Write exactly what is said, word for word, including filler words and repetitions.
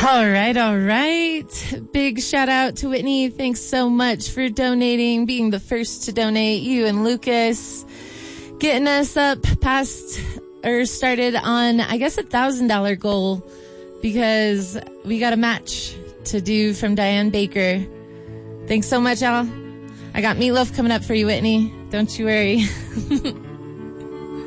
All right, all right. Big shout out to Whitney. Thanks so much for donating, being the first to donate. You and Lucas getting us up past or started on, I guess, a one thousand dollars goal because we got a match to do from Diane Baker. Thanks so much, Al. I got meatloaf coming up for you, Whitney. Don't you worry.